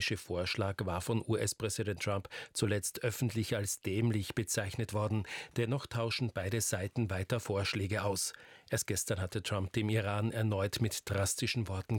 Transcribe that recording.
Vorschlag war von US-Präsident Trump zuletzt öffentlich als dämlich bezeichnet worden. Dennoch tauschen beide Seiten weiter Vorschläge aus. Erst gestern hatte Trump dem Iran erneut mit drastischen Worten